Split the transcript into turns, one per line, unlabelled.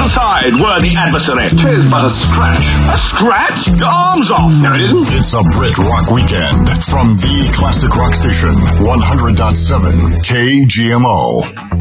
the side, worthy adversary.
'Tis but a scratch.
A scratch? Your arm's off.
No, it isn't.
It's a Brit Rock Weekend from the Classic Rock Station, 100.7 KGMO.